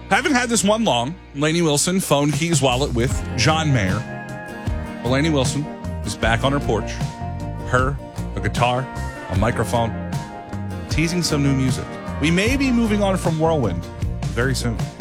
Haven't had this one long. Lainey Wilson, phone, keys, wallet with John Mayer. But Lainey Wilson is back on her porch. Her, a guitar, a microphone, teasing some new music. We may be moving on from Whirlwind very soon.